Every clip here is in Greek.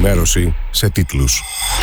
Ενημέρωση σε τίτλους.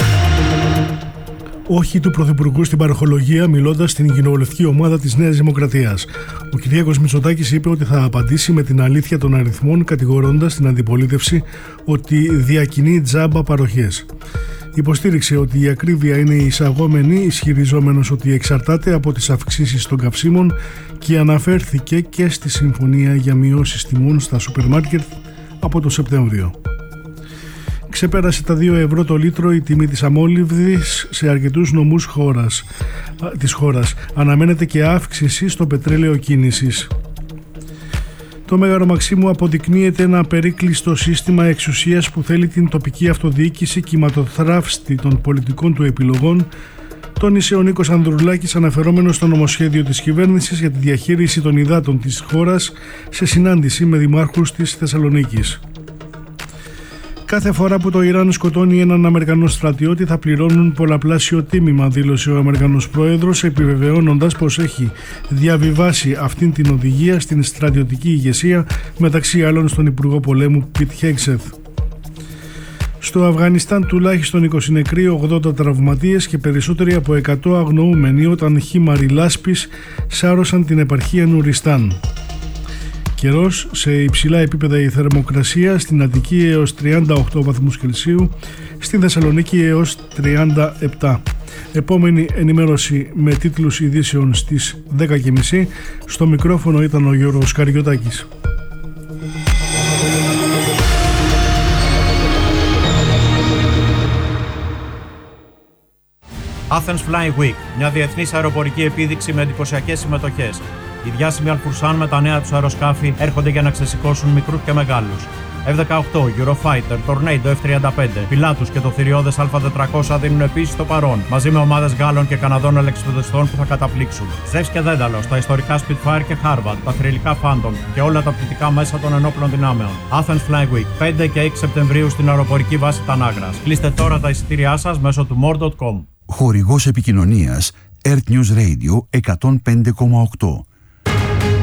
Όχι του Πρωθυπουργού στην παροχολογία, μιλώντας στην κοινοβουλευτική ομάδα της Νέας Δημοκρατίας. Ο Κυριάκος Μητσοτάκης είπε ότι θα απαντήσει με την αλήθεια των αριθμών, κατηγορώντας την αντιπολίτευση ότι διακινεί τζάμπα παροχές. Υποστήριξε ότι η ακρίβεια είναι εισαγόμενη, ισχυριζόμενος ότι εξαρτάται από τις αυξήσεις των καυσίμων και αναφέρθηκε και στη συμφωνία για μειώσεις τιμών στα σούπερ μάρκετ από το Σεπτέμβριο. Ξεπέρασε τα 2 ευρώ το λίτρο η τιμή της αμόλυβδης σε αρκετούς νομούς της χώρας. Αναμένεται και αύξηση στο πετρέλαιο κίνησης. Το Μέγαρο Μαξίμου αποδεικνύεται ένα περίκλειστο σύστημα εξουσίας που θέλει την τοπική αυτοδιοίκηση κυματοθράφστη των πολιτικών του επιλογών, τόνισε ο Νίκος Ανδρουλάκης, αναφερόμενος στο νομοσχέδιο της κυβέρνησης για τη διαχείριση των υδάτων της χώρας σε συνάντηση με δημάρχους της Θεσσαλονίκης. Κάθε φορά που το Ιράν σκοτώνει έναν Αμερικανό στρατιώτη θα πληρώνουν πολλαπλάσιο τίμημα, δήλωσε ο Αμερικανός πρόεδρος, επιβεβαιώνοντας πως έχει διαβιβάσει αυτήν την οδηγία στην στρατιωτική ηγεσία, μεταξύ άλλων στον Υπουργό Πολέμου Πιτ Χέγσεθ. Στο Αφγανιστάν τουλάχιστον 20 νεκροί, 80 τραυματίες και περισσότεροι από 100 αγνοούμενοι όταν χήμαροι λάσπης σάρωσαν την επαρχία Νουριστάν. Καιρός, σε υψηλά επίπεδα η θερμοκρασία, στην Αττική έως 38 βαθμούς Κελσίου, στην Θεσσαλονίκη έως 37. Επόμενη ενημέρωση με τίτλους ειδήσεων στις 10.30. Στο μικρόφωνο ήταν ο Γιώργος Καριωτάκης. Athens Flying Week, μια διεθνής αεροπορική επίδειξη με εντυπωσιακές συμμετοχές. Οι διάσημοι Αλφουρσάν με τα νέα τους αεροσκάφη έρχονται για να ξεσηκώσουν μικρούς και μεγάλους. F-18, Eurofighter, Tornado F-35, Pilatus και το θηριώδες Α400 δίνουν επίσης το παρόν, μαζί με ομάδες Γάλλων και Καναδών ελεξιπτοδιστών που θα καταπλήξουν. Ζεύς και Δένταλος, τα ιστορικά Spitfire και Harvard, τα θρυλικά Phantom και όλα τα πτυτικά μέσα των ενόπλων δυνάμεων. Athens Flying Week, 5 και 6 Σεπτεμβρίου στην αεροπορική βάση Τανάγρας. Κλείστε τώρα τα εισιτήριά σας μέσω του more.com. Χορηγός επικοινωνίας Earth News Radio 105,8.